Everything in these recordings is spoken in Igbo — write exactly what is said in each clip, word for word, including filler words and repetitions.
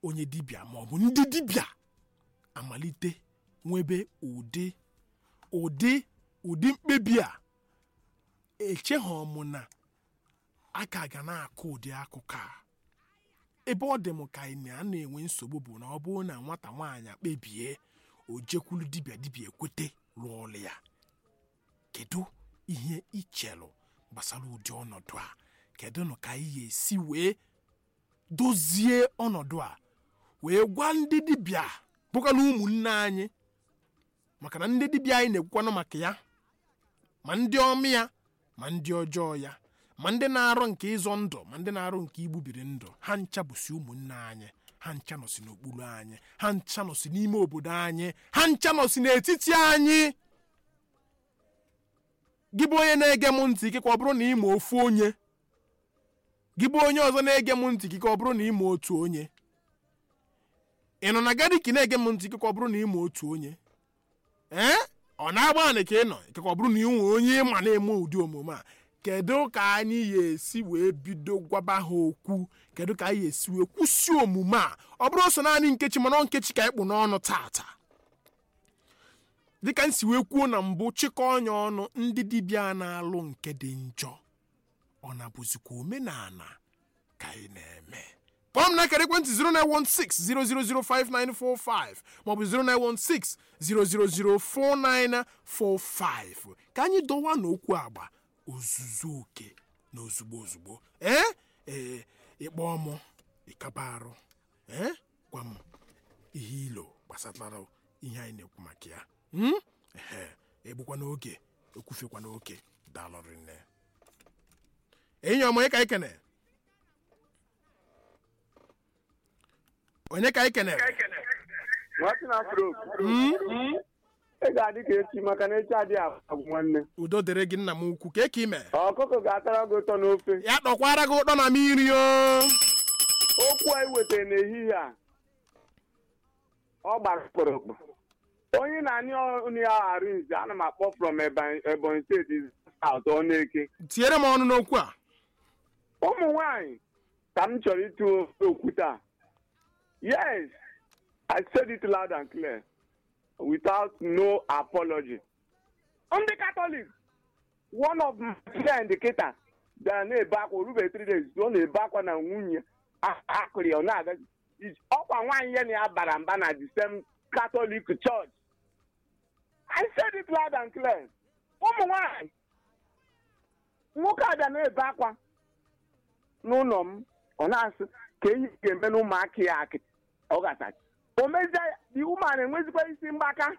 onye dibịa ma ọ bụ ndị dibịa amalite nwebe ụdị ụdị ụdị mkpebi a echeghị m na aka ga na-akụ ụdị akụkọ a ebe ọ dị m ka anyị a na-enwe nsogbu bụ na ọ bụrụ na nwata nwaanyị kpebie o jekwulu dibịa dibịa ekwete lụọ ọlụ ya. Kedu ihe ichelụ gbasara ụdị ọnọdụ a? Kedu nụ ka anyị ga-esi wee dozie ọnọdụ a wee gwa ndị dibịa bụkwa na ụmụnne anyị, maka na ndị dibịa anyị na-ekwukwanụ maka ya, ma ndị ọma ya ma ndị ọjọọ ya, ma ndị na-arụ nke ịzọ ndụ ma ndị na-arụ nke igbubiri ndụ, ha ncha bụsi ụmụnne anyị, ha ncha nọsi n'okpuru anyị, ha ncha nọsi n'ime obodo anyị, ha ncha nọsi n'etiti anyị. Gị bụ onye na-ege m ntị gị ka ọ bụrụ na ị ma ofu onye, gị bụ onye ọzọ na-ege m ntị gị ka ọ bụrụ na ị ma otu onye, ị nọ na gariki na-ege m ntị gị ka ọ bụrụ na ị ma otu onye, ee ọ na-agba anị ka ị nọ ka ọ bụrụ na ị nwe onye ịma na-eme ụdị omume a. Kedu ka anyị ga-esi wee bido gwaba ha okwu? Kedu ka anyị ga-esi wee kwụsị omume a? Ọ bụrụ so naanị nkechi mana nkechi ka ịkpụ n'ọnụ tata. Dịka nsi wee kwuo na mbụ, chịkọ ọnya ọnụ, ndị dibịa na-alụ nke dị njọ ọ na-abụzikwa omenala ka anyị na-eme. Kpọọ m na akara ekwentị zero nine one six zero zero zero five nine four five maọbụ zero nine one six zero zero zero four nine four five ka anyị dọwa n'okwu agba ozuzu oke na ozugbo ozugbo. ee ee ịkpọọ m ịkaba arụ, ee gwa m ihe ilo gbasatara ihe anyị na-ekwu maka ya. ehe egbukwa n'oge ekwufekwa n'oke. Daalụ nne enyi ọma, ka anyị kene onye ka anyị kenere? ị ga-adị ka echi maka na echi adịghị agwụ nwanne. Udo dịrị gị nna m ukwu, ka eke ime ọkụkọ ga-atara gị ụtọ n'ofe, ya tọkwara gị ụtọ na mmiri. o okwu anyị wetara n'ehihie a ọ gbara kpụrụkpụ. onye na-anyị ọnụ ya arụ nze ana m akpọ from Ebonyi steeti South Ọnụeke. tinyere m ọnụ n'okwu a. ụmụ nwaanyị ka m chọrọ ịtụ okwu taa. Yes, I said it loud and clear without no apology. Ndị Catholic, one of my friend Kịta bịara na-ebe akwa orube three days, ọ na-ebe akwa na nwunye akụrụ ya, ọ na-aga ọkwa nwaanyị ya na ya bara mba na the same Catholic Church. I said it loud and clear. Ụmụ nwaanyị, nwoke a bịa na-ebe akwa n'ụlọ m, ọ na-asị ka enyi ga-eme na ụmụaka ya akị ọ gasachi o mezie the woman enwezikwa isi mgbaka,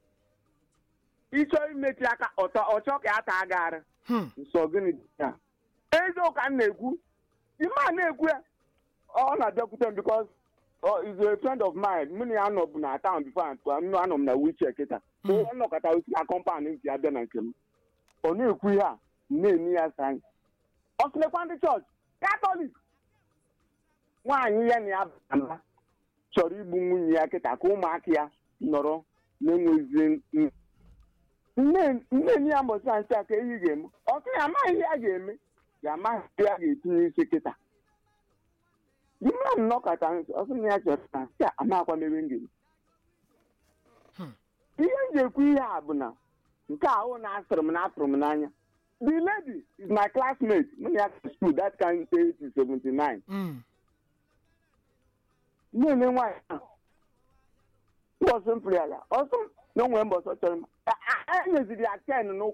ịchọ imechi aka ọchọ ka ya taa gara nsọ gịnị dị ya. Eziokwu m na-ekwu, ịma na-ekwu ya ọ na-abịakwute m because is a friend of mine. Mụ na ya nọ bụ na town before m anọ m na wheelchair kịta, ọ nọkọta osi na compound nke ya bịa na nke m, ọ na-ekwu ihe a na-eme ya sayị. Ọ sịlekwa ndị chọọchị Catholic, nwaanyị ya na ya baa chọrọ igbu nwunye ya kịta ka ụmụaka ya nọrọ na-enwezi nne ya mbọsị nsị a ka ehi ga-eme. Ọ sị ya amaghị ihe ya ga-eme, ya amaghị ihe ya ga-etinye isi kịta. Di mmadụ nọkọta nsị, ọ sị na ya chọrọ na nsị a amakwa mebe ngere. Ihe m ji ekwu ihe a bụ na nke ahụ na-asịrị m na atụrụ m n'anya. The lady is my classmate. When you have school, that can say to seventy-nine. No, no, why? Was simply also no one was such a. I know the attend no.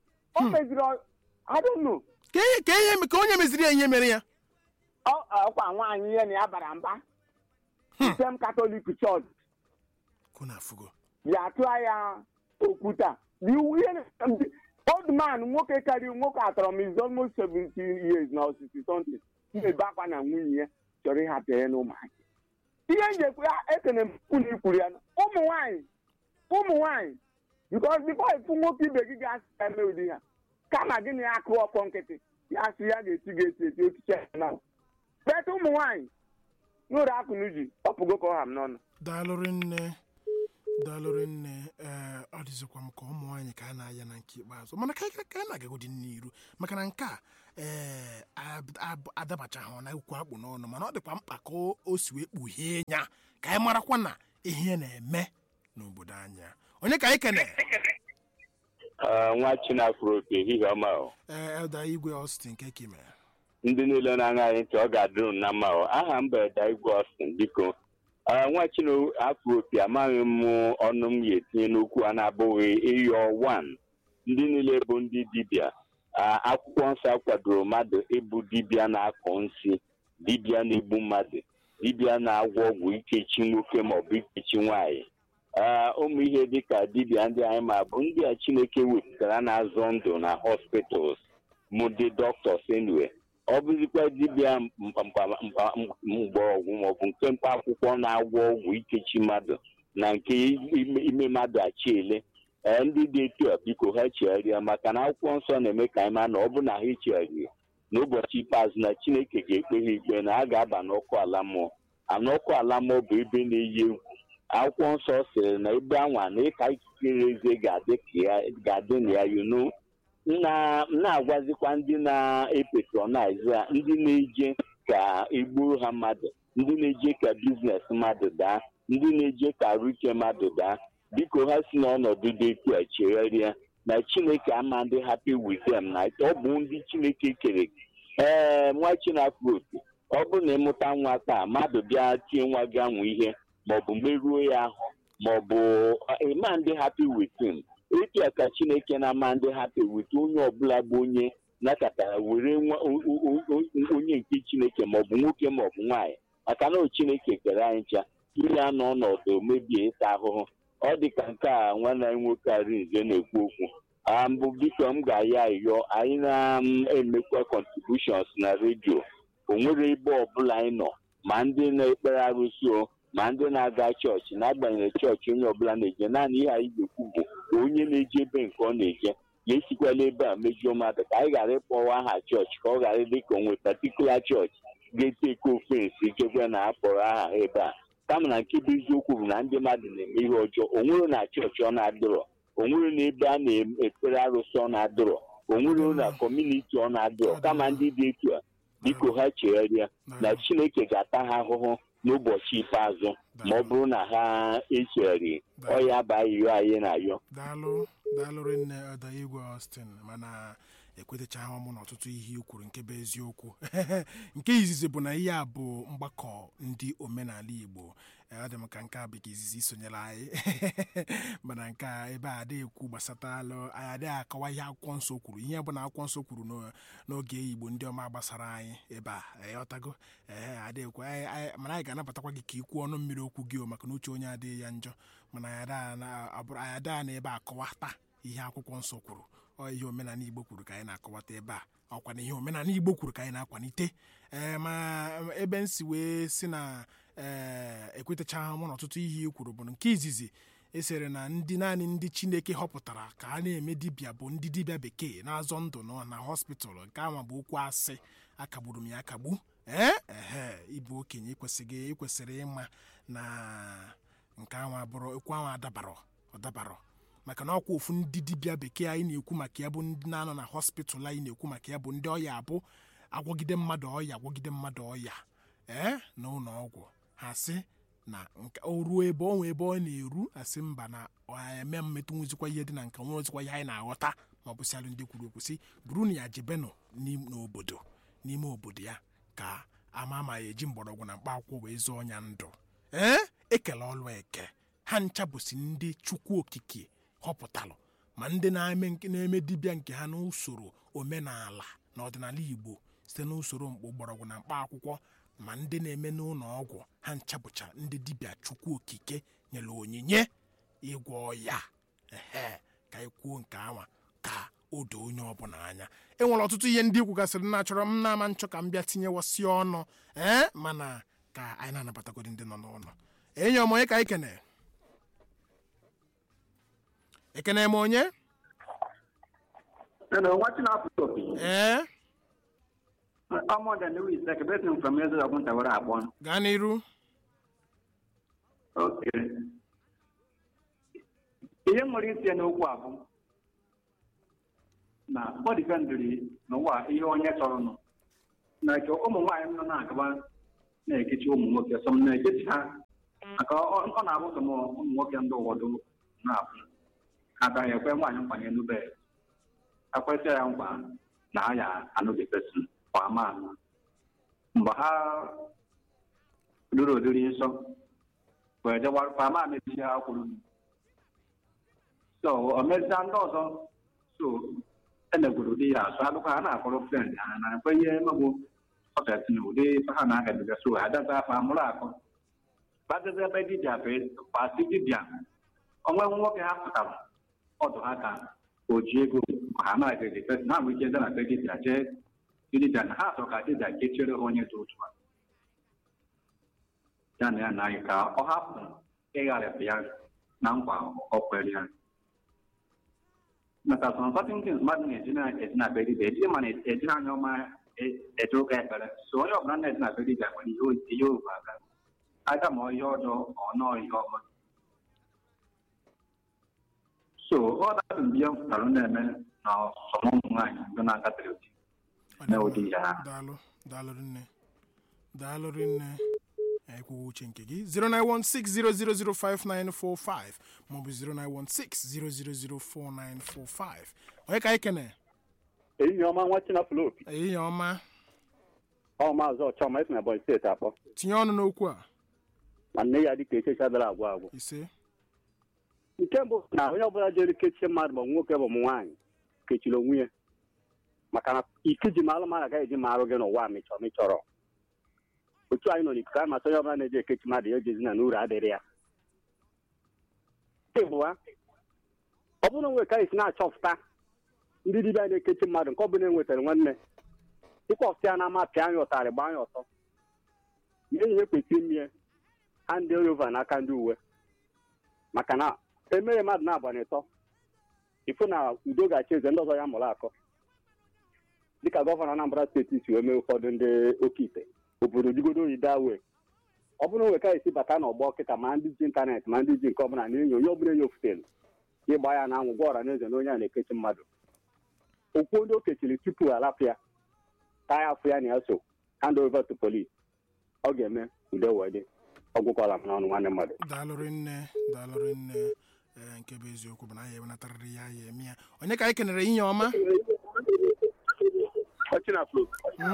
I don't know. Can you can you call him as the Maria? Oh, one year in Abaramba. Same Catholic Church. Kuna fugo. Ya try Okuta. You hear old man nwoke carry nwoke atọrọ is almost seventy years now, sixty something. He back on a nwunye chọrọ ịhapụ ya n'ụmụaka. Ihe njekwu ya ekene mkpụrụ ikwuru ya ụmụ nwaanyị ụmụ nwaanyị because before ifu nwoke ibe gị ga-asị ya eme ụdị ha kama gịnị akụ ọkpọ nkịtị ya sị ya ga-eti ga-eti eti ochiche na bet ụmụ nwaanyị n'ụlọ akụ n'uji ọpụgo ka ọ ha m n'ọnụ. Daalụ nne daalụrụ nne ee ọ dịzikwa m ka ụmụ nwaanyị ka a na-aya na nke ikpeazụ mana ka anyị ka anyị na-agagodi n'iru maka na nke a ee adabachaghị na akwụkwọ akpụ n'ọnụ mana ọ dịkwa mkpa ka o si wee kpughee ya ka anyị marakwa na ihe na-eme n'obodo anyị onye ka anyị kene nwa Chinafro oke ehihie ọma o ee Elda Igwe Austin nke kime ndị niile na-aṅa anyị ntị ọ ga-adịrụ na mma o aha m bụ Elda Igwe Austin biko nwa Chinafro oke amaghị m ọnụ m ga-etinye n'okwu a na-abụghị ịyọ wan ndị niile bụ ndị dibịa akwụkwọ nsọ akwadoro mmadụ ịbụ dibịa na-akọ nsị dibịa na-egbu mmadụ dibịa na-agwọ ọgwụ ikechi nwoke maọbụ ikechi nwaanyị ụmụ ihe dịka dibịa ndị anyị ma bụ ndị a Chineke wepụtara na-azọ ndụ na hospitals mụ dị doctors anyway ọ bụzikwa dibịa mgbọrọgwụ maọbụ nke mkpa akwụkwọ na-agwọ ọgwụ ikechi mmadụ na nke ime mmadụ achiele ndị dị etu a biko ha chegharịa maka na akwụkwọ nsọ na-eme ka anyị ma na ọ bụ na ha echegharịa n'ụbọchị ikpeazụ na Chineke ga-ekpe ha ikpe na a ga-aba n'ọkụ ala mmụọ anọkụ ala mmụọ bụ ebe na-eyi egwu akwụkwọ nsọ sịrị na ebe anwa na ịka ikikere eze ga-adị na ya yuno na-agwazikwa ndị na-epetronize ya ndị na-eje ka egburu ha mmadụ ndị na-eje ka biznes mmadụ daa ndị na-eje ka arụike mmadụ daa biko ha si n'ọnọdụ dị etu a chegharịa na Chineke ama ndị happy with them na ọ bụ ndị Chineke kere ee nwa Chinafro oke ọ bụrụ na ịmụta nwa taa mmadụ bịa tie nwa gị anwụ ihe maọbụ merụọ ya ahụ maọbụ ịma ndị happy with him etu a ka Chineke na-ama ndị happy with onye ọbụla bụ onye nakọtara were onye nke Chineke maọbụ nwoke maọbụ nwaanyị maka na Chineke kere anyị ncha ihe a nọ n'ọdụ mebie ịta ahụhụ ọ dị ka nke a nwanne anyị nwoke Arinze na-ekwu okwu mbụ biko m ga-aya ayọ anyị na-emekwa contributions na redio o nwere ebe ọbụla anyị nọ ma ndị na-ekpere arụsị o ma ndị na-aga chọọchị n'agbanyeghị chọọchị onye ọbụla na-eje naanị ihe anyị ga-ekwu bụ onye na-eje ebe nke ọ na-eje ya esikwala ebe a mejuo mmadụ ka anyị ghara ịkpọwa aha chọọchị ka ọ ghara dị ka onwe patikula chọọchị ga-eteke ofensi ikekwe na akpọrọ aha ha ebe a kama na nke bụ eziokwu bụ na ndị mmadụ na-eme ihe ọjọọ o nwere na chọọchị ọ na-adịrọ o nwere na ebe a na-ekpere arụsị ọ na-adịrọ o nwere na kọmuniti ọ na-adịrọ kama ndị dị etu a biko ha chegharịa na Chineke ga-ata ha ahụhụ n'ụbọchị ikpeazụ ma ọ bụrụ na ha echegharị ọ ya bụ ayịyọ anyị na-ayọ daalụ daalụrụ nne Elda Igwe Austin mana ekwetachaghị m n'ọtụtụ ihe kwuru nke bụ eziokwu nke izizi bụ na ihe a bụ mgbakọ ndị omenala Igbo ọ dị m ka nke a bụ ka izizi sonyere anyị mana nke a ebe a adịghị ekwu gbasatalụ anyị adịghị akọwa ihe akwụkwọ nsọ kwuru ihe bụ na akwụkwọ nsọ kwuru n'oge Igbo ndị ọma gbasara anyị ebe a ọtago ee adịghị ekwu mana anyị ga-anabatakwa gị ka ikwu ọnụ mmiri okwu gị maka na uche onye adịghị ya njọ mana anyị adịghị na ebe akọwata ihe akwụkwọ nsọ kwuru ọ ihe omenala Igbo kwuru ka anyị na-akọwata ebe a ọkwa na ihe omenala Igbo kwuru ka anyị na-akwalite ee ma ebe nsi wee si na ee ekwetachaghị m n'ọtụtụ ihe kwuru bụ nke izizi esere na ndị naanị ndị Chineke họpụtara ka a na-eme dibịa bụ ndị dibịa bekee na-azọ ndụ na hospital nke ahụ bụ okwu asị akagburu m ya akagbu ee ehe ịbụ okenye ikwesịghị ikwesịrị ịma na nke ahụ abụrụ okwu ahụ adabarọ ọdabarọ maka na ọkwa ofu ndị dibịa bekee anyị na-ekwu maka ya bụ ndị na-anọ na hospital anyị na-ekwu maka ya bụ ndị ọya abụ agwọgide mmadụ ọya agwọgide mmadụ ọya ee na ụlọ ọgwụ ha sị na o ruo ebe ọ nwe ebe ọ na-eru asị mba na eme mmetụ nwezikwa ihe dị na nke nwe ozikwa ihe anyị na-aghọta ma ọ bụsịalụ ndị kwuru okwu sị buru na ya jebenụ n'obodo n'ime obodo ya ka ama ama ya eji mgbọrọgwụ na mkpa akwụkwọ wee zụọ ọnya ndụ ee ekele ọlụ eke ha ncha bụsi ndị Chukwu okike họpụtalụ ma ndị na-eme dibịa nke ha n'usoro omenala na ọdịnala Igbo site n'usoro mgbọrọgwụ na mkpa akwụkwọ ma ndị na-eme n'ụlọ ọgwụ ha nchapụcha ndị dibịa Chukwu okike nyere onyinye ịgwọ ya ehe ka ekwuo nke anwa ka o doo onye ọbụla anya enwere ọtụtụ ihe ndị kwugasịrị na-achọrọ m na-ama nchọ ka m bịa tinyewasị ọnụ ee mana ka anyị na-anabatagodi ndị nọ n'ụlọ enyi ọm onye ka anyị kene ekene m onye ee gaa n'iru ihe nwere isi n'okwu a bụ na ọ dịpendịrị n'ụwa ihe onye chọrọ nụ na nke ụmụ nwaanyị nọ na-agaba na-ekechi ụmụ nwoke sọ m na-ekechi ha maka ọ na-abụ sọ m ụmụ nwoke ndị ụwọdụ na-abụ agaghị ekwe nwaanyị nkwa n'enube ekwesị ya nkwa na ha ya anụbefesi kwa ama mgbe ha ruru oriri nsọ wee jewara kwa ama mechie ha kwuru so o mezia ndị ọzọ so enegwuru ụdị ya asụ alụkwa ha na-akpọrọ frend ha na ekwenye mabụ ọtụtụ na ụdị ha na-agabiga so ha daza afọ amụrụ akọ gbadeze ebe dibịa bụ kpasi dibịa onwe nwoke ha pụtara ọdụ ha ka o ji ego ha na-agaghị na bụ ike na be dibịa jee dibịa na ha chọrọ ka dibịa kechere ha onye dị otu a ya na ya na anyị ka ọ hapụ ịgharịpụ ya na nkwa ọ kwere ya maka some certain things mmadụ na-eji na-eji na be dibịa eji ma na-eji anya ọma eje ụka ekpere so onye ọbụla na-eji na be dibịa nwere ihe ovu aga aga ma ihe ọjọọ ọ nọọ ihe ọma so ọ dapụ mgbe ya pụtara na-eme na ọsọmọ ụmụ nwaanyị ndị na-agatịrị odi na ụdị ihe ha daalụ daalụ nne daalụ nne ekwuwe uche nke gị zero nine one six zero zero zero five nine four five maọbụ zero nine one six zero zero zero four nine four five onye ka anyị kene ehihie ọma nwa Chinaflo Opi ehihie ọma ọ maazị Ọchọma esi na Ebonyi steeti akpọ tinye ọnụ n'okwu a nwanne ya dịka echecha dara agwụ agwụ ise nke mbụ na onye ọbụla jere kechie mmadụ ma nwoke bụ m nwaanyị kechiri onwe ya maka na ike ji malụ mmadụ agaghị eji marụ gị n'ụwa mịchọ mịchọrọ otu anyị nọ n'ikuku a masị onye ọbụla na-eji ekechi mmadụ ya ojezi na n'uru adịrị ya ịbụwa ọ bụrụ nwe ka esi na-achọpụta ndị dibịa na-ekechi mmadụ nke ọ bụla enwetara nwanne ịkwọpụta ya na amapị anya ụtarị gba anya ọtọ ihe ihe kwesịrị ime ha ndị oyova n'aka ndị uwe maka na emere mmadụ na-agbanye ịtọ ịfụ na udo ga-achị eze ndị ọzọ ya mụrụ akọ dịka gọvanọ Anambra steeti si wee mee ụfọdụ ndị oke ite obodo jigodo oyi dawe ọ bụrụ nwe ka esi bata n'ọgbọ kịta ma ndị ji ịntanetị ma ndị ji nke ọbụla na-enyo onye ọbụla enye ofutelu ịgba ya na anwụ gwa ọra na eze na onye a na-ekechi mmadụ okwu ndị o kechiri tupu alapụ ya taa ya afụ ya na ya so hand over to police ọ ga-eme udo wee dị ọgwụkwala m n'ọnụ nwanne mmadụ daalụrị nne daalụrị nne nke bụ eziokwu bụ na ya ewenatarịrị ya ya eme ya onye ka anyị kenere ihe ọma Chinaflo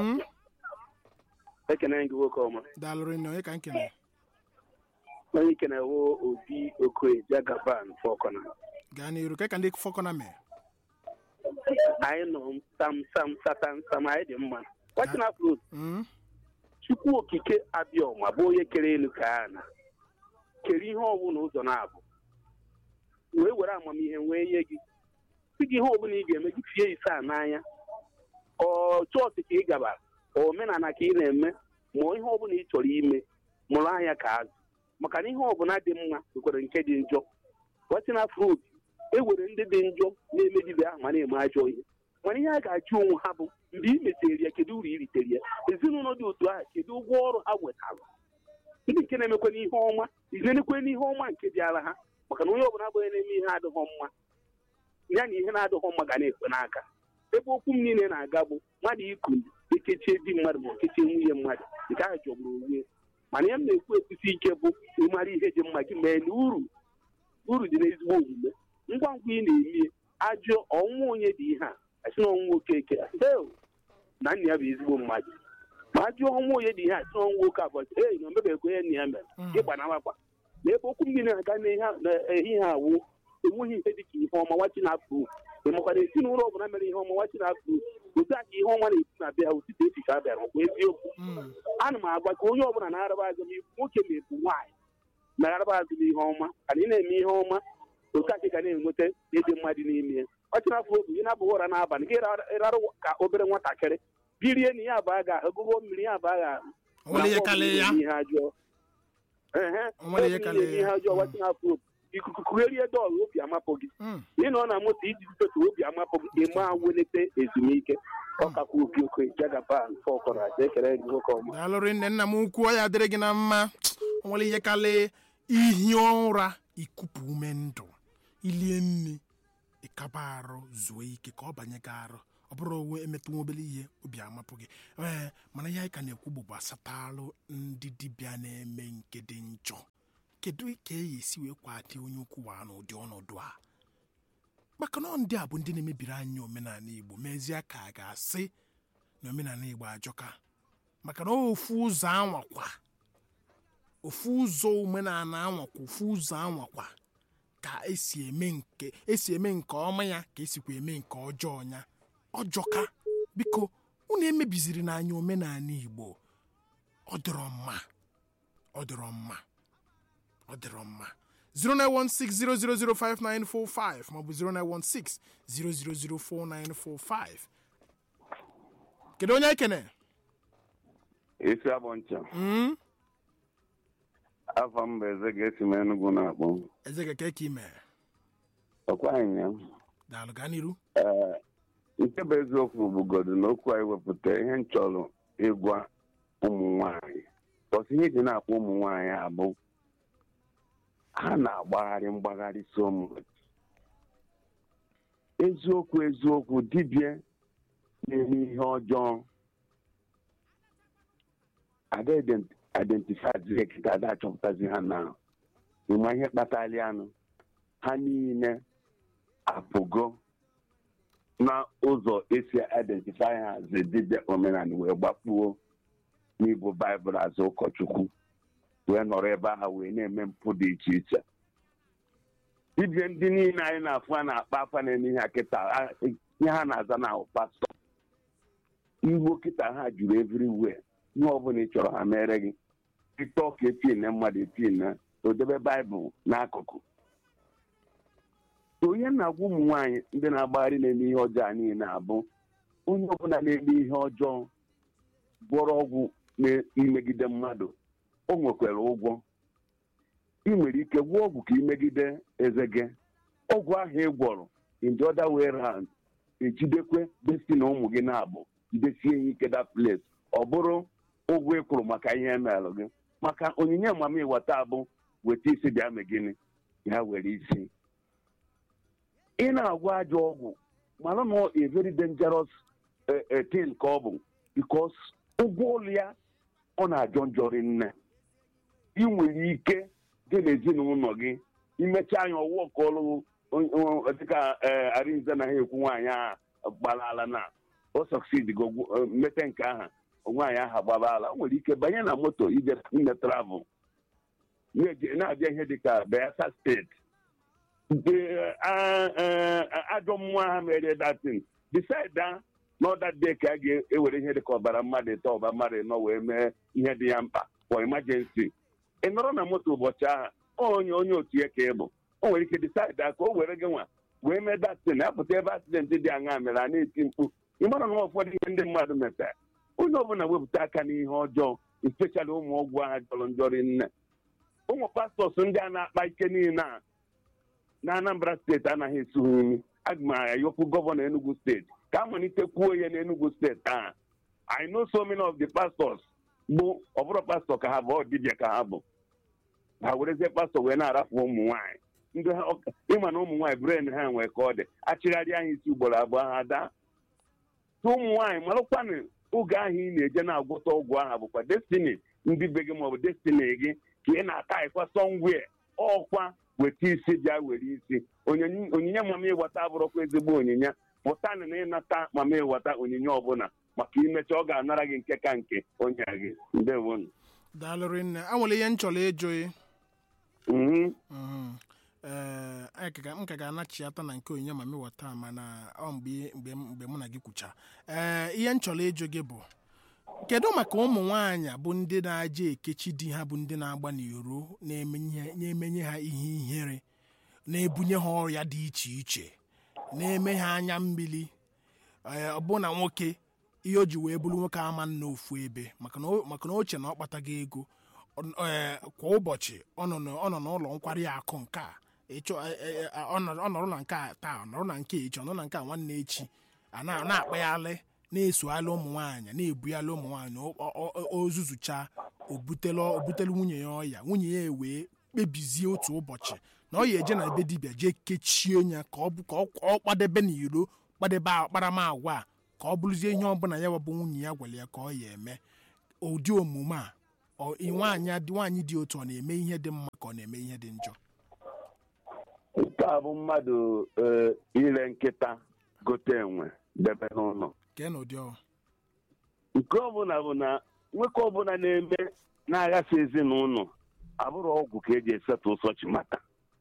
ekene gị nwoke ọma daalụrị nne onye ka anyị kenere onye ikene wo Obi Okoye Jagaban Fọkọna gaa n'iru ka ka ndị Fọkọna mee anyị nọ sam sam satan sam anyị dị mma Chinaflo Chukwu okike abịọma bụ onye kere elu ka a na kere ihe ọbụla ụzọ na-abụ wee were amamihe wee nye gị si gị ihe ọbụla ị ga-eme gị tie ise a n'anya ọ chọọchị ka ị gabara omenala ka ị na-eme ma ihe ọbụla ị chọrọ ime mụrụ anya ka azụ maka na ihe ọbụla dị mma nwekwara nke dị njọ Chinaflo e were ndị dị njọ na-emegibe ahụ ma na-eme ajọ ihe mana ihe a ga-ajụ onwe ha bụ mgbe ị metere ya kedu uru i ritere ya ezinụlọ dị otu ahụ kedu ụgwọ ọrụ ha wetara ndị nke na-emekwa n'ihe ọma izenekwe n'ihe ọma nke bịara ha maka na onye ọbụla abụghị na-eme ihe adịghị mma ya na ihe na-adịghị mma ga na-ekwe n'aka ebe okwu m niile na-aga bụ mmadụ iku ekechie di mmadụ ma okechie nwunye mmadụ nke ahụ jọgburu onwe mana ihe m na-ekwu ekwusi ike bụ ịmara ihe dị mma gị mee na uru uru dị n'ezigbo omume ngwa ngwa ị na-eme ajọ ọnwụ onye dị ihe a asị na ọnwụ Okeke na nna ya bụ ezigbo mmadụ ma ajụ ọnwụ onye dị ihe asị na ọnwụ nwoke abụọ ee na omebekwa ihe nna ya mere ịgba na agbakwa na ebe okwu mmiri na-aga n'ehihie awụ enweghị ihe dị ka ihe ọma Chinaflo makwana ezinụlọ ọbụla mere ihe ọma Chinaflo otu a ka ihe ọma na-esi na bịa otite echiche a bịara ọkwa eziokwu ana m agwa ka onye ọbụla na-araba azụmihe nwoke ma ebu nwaanyị na-araba azụmihe ọma ka ị na-eme ihe ọma otu a ka ị ga na-enweta ịdị mmadụ n'ime ya Chinaflo bụ ị na-abụghị ụra n'abalị gị ịrarụ ka obere nwatakịrị birie na ihe abụọ ga agụgụ mmiri ya abụọ ga ihe ajọọ ihe ajọọ Chinaflo ikuku kugherie dọọlụ obi amapụ gị ị nọ na moto iji zụtatu obi amapụ gị ị ma welete ezumike ọkakwa Obi Okoye Jagaban Fọkọna ekele gị nwoke ọma daalụrị nne nna m ukwu ya dịrị gị na mma o nwere ihe karịa ihi ụra ikupu ume ndụ ilie nri ịkaba arụ zuo ike ka ọ banye gị arụ ọ bụrụ onwe emetụ nwa obere ihe obi amapụ gị ee mana ihe anyị ka na-ekwu bụ gbasatalụ ndị dibịa na-eme nke dị njọ kedu ka e esi wee kwado onye ukwu wa n'ụdị ọnọdụ a maka na ndị a bụ ndị na-emebiri anyị omenala Igbo mezie ka a ga-asị na omenala Igbo ajọka maka na ofu ụzọ anwakwa ofu ụzọ omenala anwakwa ofu ụzọ anwakwa ka esi eme nke esi eme nke ọma ya ka esikwa eme nke ọjọọ ya ọjọka biko unu emebiziri n'anya omenala Igbo ọ dịrọ mma ọ dịrọ mma ọ dịrọ mma zero nine one six zero zero zero five nine four five maọbụ zero nine one six zero zero zero four nine four five. Kedu onye ekene? Isi abụ ncha. Mm. Afọ mba eze ga-esi m Enugu na-akpọ. Eze ga ka ime. Ọkwa anyị ya. Daalụ gaa n'iru. Ee, nke bụ eziokwu bụgodu na okwu anyị wepụta ihe m chọrọ ịgwa ụmụ nwaanyị. Ọsị ihe ji na-akpọ ụmụ nwaanyị abụ ha na-agbagharị mgbagharị so much. Eziokwu eziokwu dibịa na-eme ihe ọjọọ ada identify kịta ada achọpụtazi ha na ịma ihe kpatara anụ ha niile apụgo na ụzọ esi identify ha ze dibịa omenala wee gbakpuo n'Igbo Baịbụl azụ ụkọchukwu wee nọrọ ebe ahụ wee na-eme mpụ dị iche iche. Dibịa ndị niile anyị na-afụ a na-akpa afa na-eme ihe kịta ihe ha na-aza na pastọ Igbo kịta ha juru everywhere ihe ọbụla ị chọrọ ha mere gị ịtọ ka epin na mmadụ epin na odebe Baịbụl n'akụkụ. Onye na-agwa ụmụ nwaanyị ndị na-agbagharị na-eme ihe ọjọọ niile abụ onye ọbụla na-eme ihe ọjọọ gwọrọ ọgwụ na-imegide mmadụ o nwekwara ụgwọ. Ị nwere ike gwụọ ọgwụ ka imegide eze gị ọgwụ ahụ ị gwọrọ in the other way round ejidekwe desi na ụmụ gị na-abụ jidesie ihe ike that place ọ bụrụ ụgwọ ị kwụrụ maka ihe emelụ gị maka onyinye amamiwata abụ weta isi bịa mee gịnị ya were isi. Ị na-agwọ ajọ ọgwụ mana na a very dangerous thing ka ọ bụ because ụgwọ ụlọ ya ọ na-ajọ njọrị nne. Ị nwere ike dị n'ezinụlọ gị imecha anya ọwụọ ka ọlụ dịka Arinze na ha ekwu nwaanyị ahụ gbalala na o succeed go mete nke aha nwaanyị ahụ gbabala nwere ike banye na moto ije ime travel na-abịa ihe dịka Bayelsa steeti ajọ mmụọ ha mere datin decide na that day ka a ga-ewere ihe dịka ọbara mmadụ ịtọ ọba mmadụ ịnọ wee mee ihe dị ya mkpa for emergency. Ị nọrọ na moto ụbọchị ahụ onye onye otu ya ka ị bụ o nwere ike decide ka o were gị nwa wee mee datin apụta ebe accident dị aṅa mere a na-eti mkpu ịmara na ụfọdụ ihe ndị mmadụ metara onye ọbụla wepụta aka n'ihe ọjọọ especially ụmụ ọgwụ ahụ jọrọ njọrị nne. Ụmụ pastọs ndị a na-akpa ike niile a na Anambra steeti anaghị esu ha imi. Aga m ayọkwu gọvanọ Enugu steeti ka a malitekwuo ya n'Enugu steeti ahụ. I know so many of the pastors bụ ọbụrụ pastọ ka ha bụ ọ dibịa ka ha bụ ha werezie pastọ wee na-arapụ ụmụ nwaanyị ndị ịma na ụmụ nwaanyị bren ha nwee ka ọ dị achịgharị anyị isi ugboro abụọ ha daa. Ụmụ nwaanyị malụkwanụ oge ahụ ị na-eje na-agwọta ọgwụ aha bụkwa destiny ndị be gị maọbụ destiny gị ka ị na-ata ịkwa sọngwe ọkwa weta isi bịa were isi onyinye mama ịwata abụrụkwa ezigbo onyinye pụtanụ na ịnata mama ịwata onyinye ọbụla maka imecha ọ ga-anara gị nke ka nke onye gị. Ndewo. Daalụ nne a nwere ihe m chọrọ ịjụ ee m ka ga-anachiata na nke onyinye mama ịwata mana ọ mgbe mgbe mụ na gị kwucha ee ihe m chọrọ ịjụ gị bụ kedu maka ụmụ nwaanyị bụ ndị na-aja ekechi di ha bụ ndị na-agba n'iro na-emenye ha ihe ihere na-ebunye ha ọrịa dị iche iche na-eme ha anya mmiri ọ bụ na nwoke ihe o ji wee bụrụ nwoke ama nna ofu ebe maka na oche na ọ kpatago ego kwa ụbọchị ọ nọ n'ụlọ nkwari akụ nke a ọ nọrọ na nke a taa ọ nọrọ na nke echi ọ nọrọ na nke a nwanne echi a na-akpaghalị na-esoghalị ụmụ nwaanyị na-ebughalị ụmụ nwaanyị ozuzucha obutelu nwunye ya ọya nwunye ya wee kpebizie otu ụbọchị na ọ ya eje na ebe dibịa jee kechie ya ka ọ bụ ka ọ kpadebe n'iro kpadebe akparamagwa a ka ọ bụrụzie ihe ọbụla ya bụ nwunye ya gwara ya ka ọ ya eme ụdị omume a nwaanyị dị otu ọ na-eme ihe dị mma ka ọ na-eme ihe dị njọ. nke a bụ mmadụ ire nkịta gote enwe debe n'ụlọ kee na ụdị ọrụ nke ọbụla bụ na nwoke ọbụla na-eme na-aghasa ezinụlọ abụrụ ọgwụ ka eji esetụ ụsọchi mata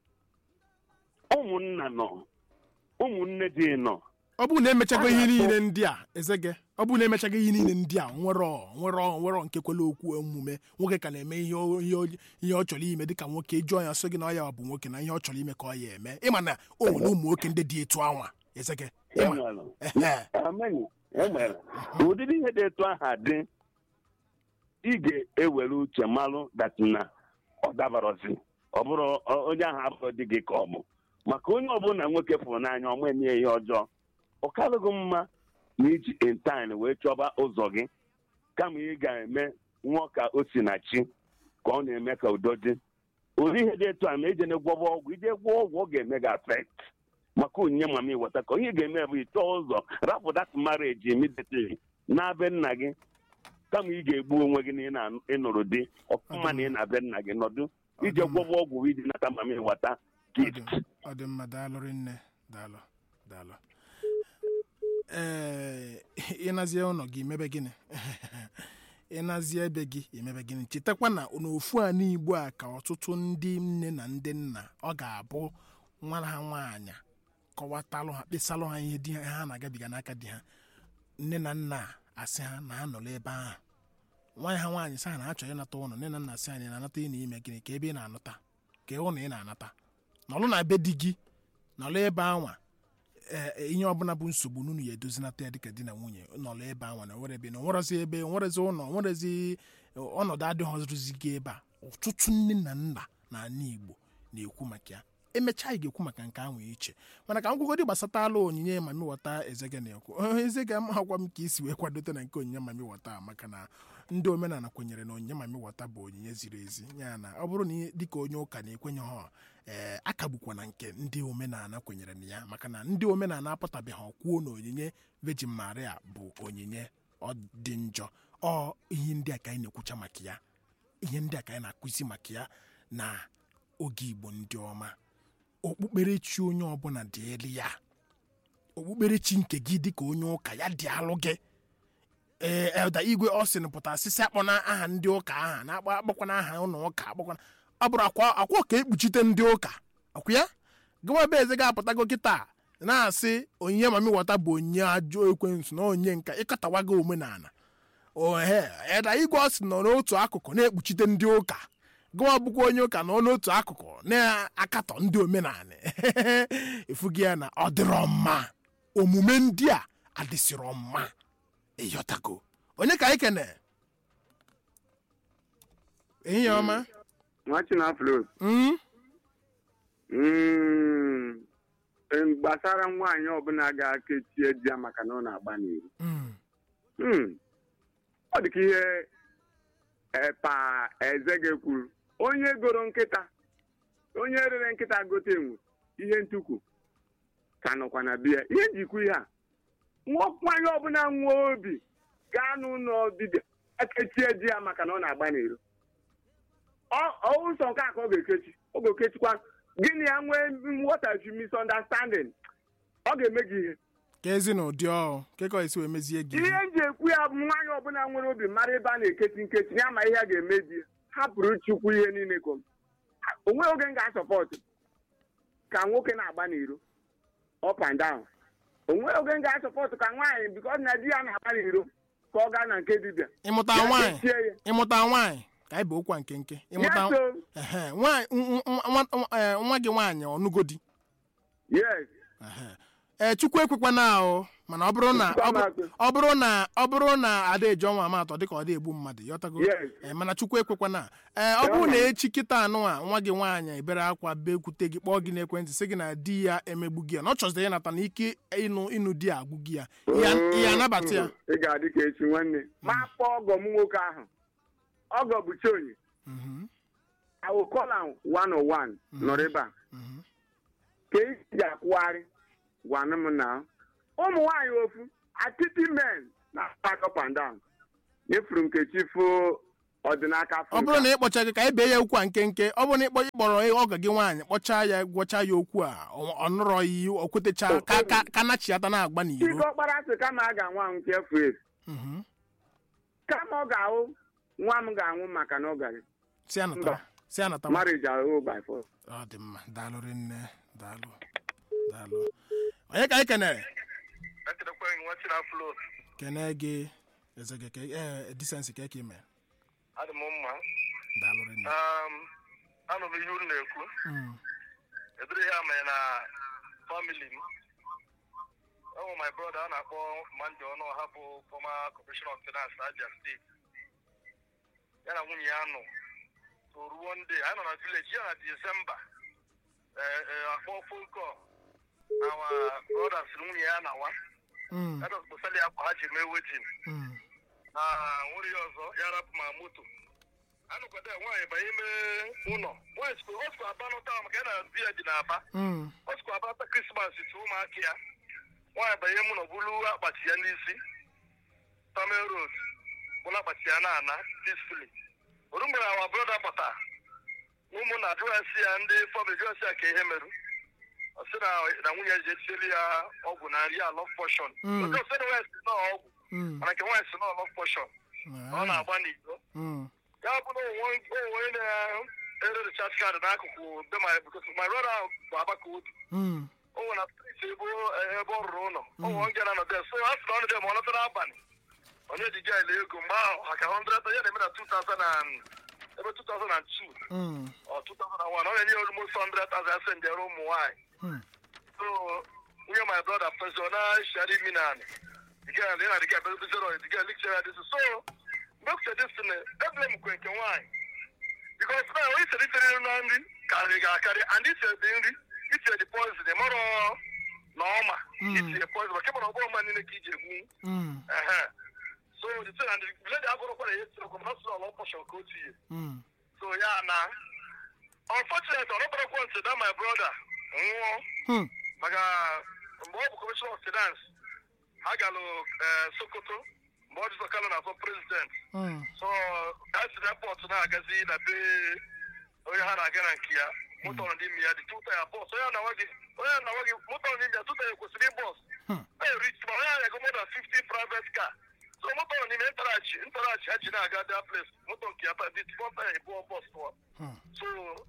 ụmụnna nọ ụmụnne dị nọ. ọ bụrụ na emechago ihe niile ndị a ezege ọ bụrụ na emechago ihe niile ndị a nwere nwere nwere nke kwele okwu omume nwoke ka na-eme ihe ihe ọ chọrọ ime dịka nwoke jụọ ya sọ gị na ọ ya bụ nwoke na ihe ọ chọrọ ime ka ọ ya eme ịma na o nwere ụmụ nwoke ndị dị etu anwa ezege enwere ụdịrị ihe dị etu aha dị ị ga-ewere uche malụ datina ọ dabarozi ọ bụrụ onye ahụ abụrụ dị gị ka ọ bụ maka onye ọbụla nwoke fụrụ n'anya ọma eme ihe ọjọọ ọ karịghị mma na iji intine wee chọba ụzọ gị kama ị ga-eme nwa ka o si na chi ka ọ na-eme ka udo dị ụdị ihe dị etu a ma ije na-egwọba ọgwụ ije gwọ ọgwụ ọ ga-eme gị afekt maka onyinye mama iweta ka ihe ga-eme bụ ịchọọ ụzọ rapụ dat marriage immediately na be nna gị kama ị ga-egbu onwe gị na ịnụrụ di ọfụma na ị na be nna gị nọdụ ije gwọba ọgwụ iji nata mama iweta gift. ọ dị mma daalụ rinne daalụ daalụ ee ịnazie ụlọ gị imebe gịnị ịnazie ebe gị imebe gịnị chetakwa na n'ofu a n'Igbo a ka ọtụtụ ndị nne na ndị nna ọ ga-abụ nwa ha nwaanyị kọwatalụ ha kpesalụ ha ihe di ha na-agabiga n'aka di ha nne na nna asị ha na ha nọrọ ebe ahụ nwaanyị ha nwaanyị sị ha na ha chọrọ ịnata ụlọ nne na nna sị ha na na-anata ị na-ime gịnị ka ebe ị na-anata ka ụlọ ị na-anata nọlụ na be di gị nọlụ ebe anwa ihe ọbụla bụ nsogbu n'unu ya edozinata ya dịka di na nwunye nọlụ ebe anwa na nwere ebe na nwerezi ebe nwerezi ụlọ nwerezi ọnọdụ adịghịzi gị ebe a ọtụtụ nne na nna n'ala Igbo na-ekwu maka ya emechaa anyị ga-ekwu maka nke ahụ iche mana ka m gwụgodị gbasatala onyinye mami wọta ezege na-ekwu ezege m agwa m ka isi wee kwadote na nke onyinye mami wọta maka na ndị omenala kwenyere na onyinye mami wọta bụ onyinye ziri ezi ya na ọ bụrụ na dịka onye ụka na-ekwenye ha ee akagbukwa na nke ndị omenala kwenyere na ya maka na ndị omenala apụtabeghị kwuo na onyinye Virgin Maria bụ onyinye ọ dị njọ ọ ihe ndị a ka anyị na-ekwucha maka ya ihe ndị a ka anyị na-akụzi maka ya na oge Igbo ndị ọma okpukperechi onye ọbụla dị elu ya okpukperechi nke gị dịka onye ụka ya dị alụ gị ee Elda Igwe Austin pụtara sisi akpọ na aha ndị ụka aha na-akpọ akpọkwana aha ụlọ ụka akpọkwana ọ bụrụ akwa akwa ka ekpuchite ndị ụka ọkwa ya gịwa be eze ga-apụtago kịta na-asị onyinye mami wọta bụ onyinye ajọ ekwensu na onye nka ịkọtawago omenala ohe Elda Igwe Austin nọ n'otu akụkụ na-ekpuchite ndị ụka gụwa bụkwa onye ụka nọ n'otu akụkụ na-akatọ ndị omenala efughị ya na ọ dịrọ mma omume ndị a adịsịrọ mma ịyọtago onye ka anyị kene ehihie ọma gbasara nwaanyị ọbụla ga-akechie di ya maka na ọ na-agba n'iru ọ dị ka ihe epa Ezege kwuru onye goro nkịta onye rere nkịta gote enwe ihe ntukwu ka nọkwa na biya ihe njikwa ihe a nwaanyị ọbụla nwa obi gaa n'ụlọ dibịa ekechie di ya maka na ọ na-agba n'iro ụzọ nke a ka ọ ga-ekechi ọ ga-ekechikwa gịnị ya nwee what is misunderstanding ọ ga-eme gị ihe ka ezi na ụdị ọhụụ kekọ esi wee mezie gị ihe nji ekwu ya bụ nwaanyị ọbụla nwere obi mara ebe a na-ekechi nkechi ya ma ihe a ga-eme di hapụrụ chukwu ihe niile kom onwe oge m ga-asọpọtụ ka nwoke na-agba n'iro up and down onwe oge m ga-asọpọtụ ka nwaanyị bikọs na di ya na-agba n'iro ka ọ gaa na nke dibịa ịmụta nwaanyị ịmụta nwaanyị ka anyị bụ okwa nke nke ịmụta nwa gị nwaanyị ọnụgodi yes ee chukwu ekwekwana ahụ mana ọ bụrụ na ọ bụrụ na ọ bụrụ na ada eji ọnwa amatọ dịka ọ dị egbu mmadụ yọtago ee mana chukwu ekwekwana ee ọ bụrụ na echi kịta anụ a nwa gị nwaanyị ebere akwa bekwute gị kpọọ gị n'ekwentị sị gị na di ya emegbu gị ya na ọ chọziri ya nata na ike ịnụ ịnụ di ya agwụ gị ya ihe anabata ya ị ga-adị ka echi nwanne ma kpọọ ọgọ m nwoke ahụ ọgọ bụ chionye I will call am one oh one nọrọ ebe a ka iji akwụgharị gwana m na ụmụ nwaanyị ofu atịtị men na back up and down nyefuru Nkechi fụ ọdịnaka ọ bụrụ na ị kpọcha gị ka ị bee ya okwu a nkenke ọ bụrụ na ịkpọ ịkpọrọ ọga gị nwaanyị kpọchaa ya gwọcha ya okwu a ọ nụrọ iyi o kwetecha ka ka ka nachiata na-agba n'iro Chike ọkpara sị kama a ga-anwa m nke efu efu kama ọ ga-ahụ nwa m ga-anwụ maka na ọ gara si anata si anata marriage ahụ by force. ọ dị mma daalụ rinne daalụ daalụ onye ka anyị kenere kene gị eze gị ka ee disensi ka eke ime adị m mma daalụ rinne anụ m ihe unu na-ekwu edere ihe amanye na famili m enwe my brother a na-akpọ Mande ọnụ ọha bụ former Commissioner of Finance Abia State ya na nwunye ya nọ so ruo ndị anyị nọ na village ya na December akpọ phone call our brother si nwunye ya na wa ebe kpụsali akwa ha ji mee wedding na nwere ya ọzọ ya rapụ ma moto anụkwado nwaanyị banye ime ụlọ nwaanyị sikwa osikwa aba nọta maka ya na di ya dị n'Aba osikwa abata Krismas ti ụmụaka ya nwaanyị banye mụ na bulu akpati ya n'isi Tamil Road bụla akpati ya na-ana peacefully oru mgbe awa broda pụta ụmụ na adịghasị ya ndị fọm ejigasi ya ka ihe merụ ọ sị na nwunye ji etinyere ya ọgwụ na nri ya love potion oge ọsị na nwaanyị si na ọgwụ mana nke nwaanyị si na love potion ọ na-agba n'iko ya bụ na onwe na-ere recharge card n'akụkụ be my because my brother ahụ bụ Agbaka Obi o nwere na street ebe ebe ọ rụrụ ụlọ o nwere nge na nọde so a sị na ọ nọde ma ọ lọta n'abalị onye ji gaịlị ego mgbe ahụ maka hundred ya na-eme na two thousand ebe two thousand two or two thousand one ọ na-enye almost hundred thousand asị njere ụmụ nwaanyị so nwunye my brother fezi ọ na-eshari mi na digaịlị ya na digaịlị ebe zero digaịlị lecture ya dịsị so mgbe dịsị na ebule m kwe nke nwaanyị because na onye sere itere na nri karịrị ga-akarị and itere dị nri itere dị poison ị marọ na ọma itinye poison maka ịmara ọbụrụ mma niile ka iji egbu ehe so the thing and the lady agoro kwara yes so come not all portion ko ti so yeah na unfortunately on other point that my brother nwo maka mbo bu commissioner of finance agalo Sokoto mbo di sokalo na so president so that's the report na agazi na be oya ha na gana nkia moto ndi mi ya di two tire boss oya na wagi oya na wagi moto ndi mi ya two tire ko si boss eh rich man oya go more than fifty private car so moto ni me interachi interachi aji na aga that place moto ki ata di four tire bo boss for so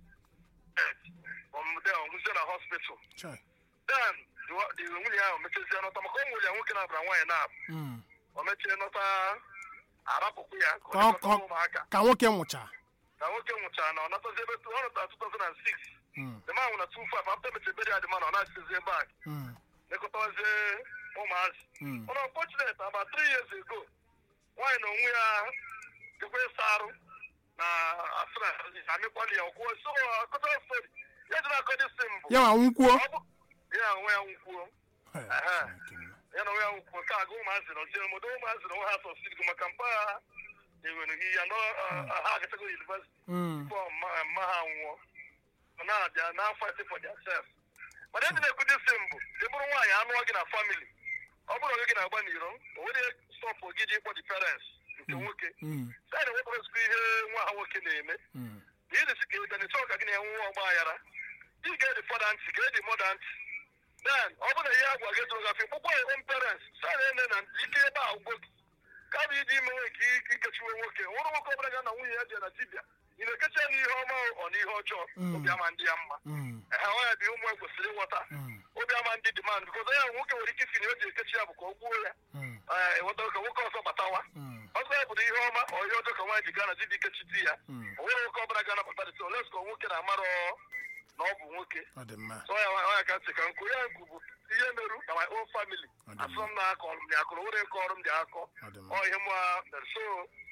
um there on Muzena hospital then the the nwunye ahụ mechezi nọta maka ụmụ ya nwoke na-abara nwaanyị na o mechie nọta arapụkwu ya ka nwoke nwụcha ka nwoke nwụcha na ọ natazi ebe ọ nọta two thousand six the man na two five after meche beri adị mana ọ na-achịzi back nekọtazi ụmụazị ọ na unfortunate about three years ago nwaanyị na onwe ya gekwe ịsa arụ na asịra amịkwali ya ọkwụọ so akọta story ya dị na-akọdị si mbụ ya nwa nwụkwuo ya onwe ya nwụkwuo ya na onwe ya nwụkwuo ka aga ụmụazị na ojere modo ụmụazị na onwe ha sọsidi maka mpa ha ewere ihe ya ha agatago university for mma ha nwụọ na-abịa na fight for their self mana ndị na-ekwu dị si mbụ ị bụrụ nwaanyị anụọ gị na family ọ bụrụ oge gị na-agba n'iro o nwere stọpụ gị ji ịkpọ the parents nke nwoke saịd wepụrụ ezigbo ihe nwa ha nwoke na-eme ihe dị si ka ịga n'ịchọ ka gị na-enwe ọgba aghara ị ga-edi fọda ntị ga-edi mọda ntị then ọ bụrụ na ihe agwa gị dụrụ gafe kpụkpọ ya own parents saịd ene na ike ebe a ugbo gị karịa ịdị ime nwe nke ikechiwe nwoke nwụrụ nwoke ọbụla ga na nwunye ya dị na dibịa ị na-ekechi ya n'ihe ọma ọ na ihe ọjọọ obi ama ndị ya mma ha nwaanyị bụ ụmụ kwesịrị ịghọta obi ama ndị demand bikọz onye nwoke nwere ike isi na o ji ekechi ya bụ ka ọ gbuo ya eweta ka nwoke ọzọ batawa ọzọ ya bụrụ ihe ọma ọ ihe ọjọọ ka nwaanyị ji gaa na dibịa ikechi di ya o nwere nwoke ọbụla ga anapụta dị oles ka nwoke na-amara na ọ bụ nwoke so ya nwaanyị ka ntị ka nkụ ya nkụ bụ ihe merụ na my own family asọ m na-akọ m dị akụrụ nwere nke ọrụ m dị akọ ọ ihe mụ mere so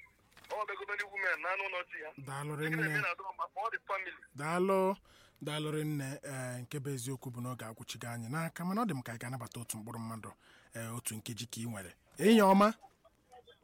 daalụ daalụ nne ee nke bụ eziokwu bụ na ọ ga-agwụchigo anyị n'aka mana ọ dị m ka anyị ga-anabata otu mkpụrụ mmadụ ee otu nkeji ka ị nwere enyi ọma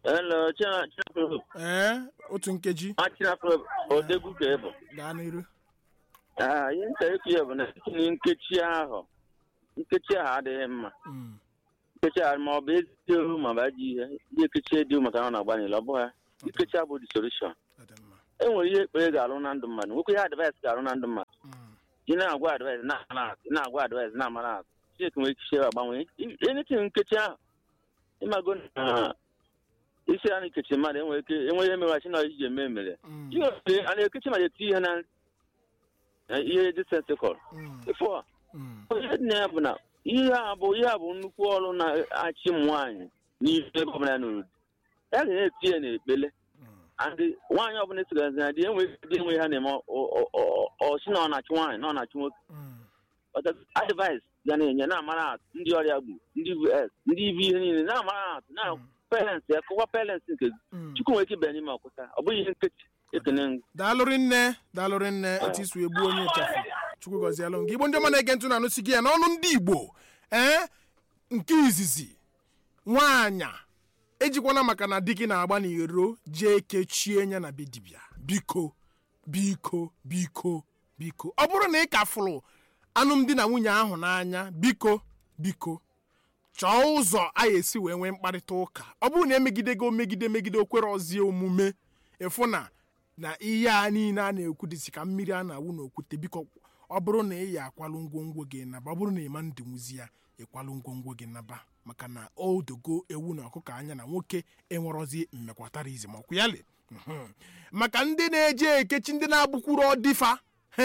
Hello, China, China. ee otu nkeji Ah, China, Odegu Kebo. gaa n'iru. Ah, ihe ntere ka ya bụ na tinye nkechi ahụ. Nkechi ahụ adịghị mma. Mm, Nkechi ahụ ma ọ bụ ezi ohu ma ọ bụ ajọ ihe. Ndị ekechi dị maka na ọ na-agbanyeghị, ọ bụghị. Nkechi abụ the solution. ọ dị mma. E nwere ihe ekpere ga-arụ na ndụ mmadụ. Nwekwa ihe advice ga-arụ na ndụ mmadụ. Mm, Ị na-agwa advice na-amara atụ. Ị na-agwa advice na-amara atụ. Chineke nwere ike ichere agbanwe. Anything nkechi ahụ. Ịmago na isi a na-ekechi mmadụ enwere ike enwere ihe mere na iji eme emere. mm, Chineke a na-ekechi mmadụ eti ihe na ihe dị sensical. mm, Before, mm, ihe dị na ya bụ na ihe a bụ ihe a bụ nnukwu ọrụ na-achị ụmụ nwaanyị n'ihe ebe ọbụla n'ụdị. Ya ga-eti ya n'ekpele. mm, Andị nwaanyị ọbụla esigazi na di enweghị di enweghị ha na-eme ọchị na ọ na-achị nwaanyị na ọ na-achị nwoke. mm, Advice ga na-enye na-amara atụ ndị ọrịa gbu ndị V S ndị ive ihe niile na-amara atụ na parents ya kọwa parents nke mm. Chukwu nwere ike ịbịa n'ime ọkụta ọ bụghị ihe nkechi ekene ngụ. daalụrị nne daalụrị nne etu isu egbu onye ịchafụ chukwu gọzielụ gị. Igbo ndị ọma na-ege ntụ na-anụsi gị ya n'ọnụ ndị Igbo ee nke izizi nwaanya ejikwana maka na di gị na-agba n'iro jee kechie nya na be dibịa. Biko biko biko biko ọ bụrụ na ị ka fụrụ alụmdi na nwunye ahụ n'anya, biko biko chọọ ụzọ a ga-esi wee nwee mkparịta ụka. Ọ bụrụ na emegidego megide megide okwere ọzie omume ịfụ na na ihe a niile a na-ekwu dịsị ka mmiri a na-awụ n'okwute. Biko ọ bụrụ na ị ya akwalụ ngwongwo gị naba, ọ bụrụ na ịma ndịnwuzi ya ịkwalụ ngwongwo gị naba, maka na o dogo ewu na ọkụkọ anya na nwoke enwerozi mmekwatara izi ma ọkwụ yali. Maka ndị na-eje ekechi ndị na-abụkwuru ọdịfa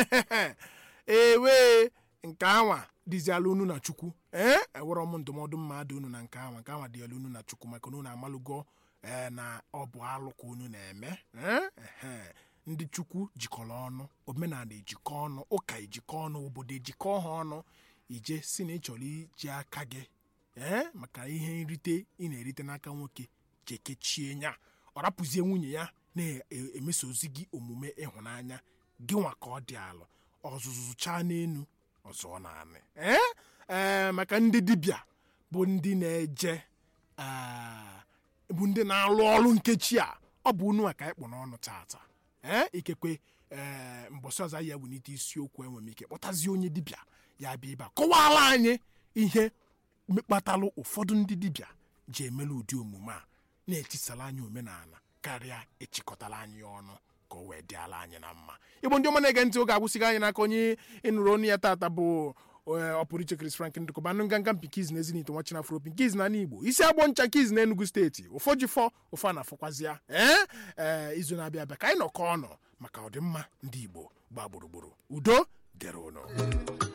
ewe nke anwa dịziala unu na Chukwu ee ewere m ndụmọdụ mmadụ unu na nke anwa nke anwa dịala unu na Chukwu maka na unu amalụgo ee na ọ bụ alụ ka unu na-eme ee ndị Chukwu jikọrọ ọnụ, omenala ejikọ ọnụ, ụka ejikọ ọnụ, obodo ejikọ ha ọnụ. Ije si na ị chọrọ iji aka gị ee maka ihe nrite ị na-erite n'aka nwoke jekechie nya ọ rapụzie nwunye ya na-emesozi gị omume ịhụnanya gị nwa ka ọ dị alụ ọzụzụ chaa n'enu ọzọ naanị ee ee maka ndị dibịa bụ ndị na-eje bụ ndị na-alụ ọrụ nkechi a. Ọ bụ unu a ka ịkpụ n'ọnụ tata ee ikekwe ee mbọsị ọzọ ya wunite isiokwu enwe m ike kpọtazie onye dibịa ya bịa ịba kọwara anyị ihe mekpatalụ ụfọdụ ndị dibịa ji emelu ụdị omume a na-etisala anyị omenala karịa echịkọtala anyị ọnụ ka o wee dịala anyị na mma. Igbo ndị ọma na-ege ntị oge agwụsịghị anyị n'aka onye ịnụrụ onu ya tata bụ ọpụrụiche Chris Frank Ndụkọba nụ nganga mpi kiz na ezinito nwa Chinafro Opi kiz na Igbo isi agbọ ncha kiz na Enugu steeti ụfọdụ fọ ụfọ a na-afọkwazịa ee ee izu na-abịa abịa ka anyị nọkọ ọnụ maka ọdịmma ndị Igbo gbaa gburugburu. Udo dịrị unu.